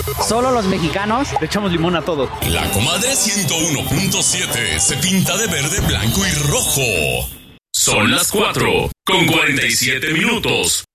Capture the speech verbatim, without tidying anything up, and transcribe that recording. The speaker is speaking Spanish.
Solo los mexicanos le echamos limón a todo. La Comadre ciento uno punto siete se pinta de verde, blanco y rojo. Son las cuatro con cuarenta y siete minutos.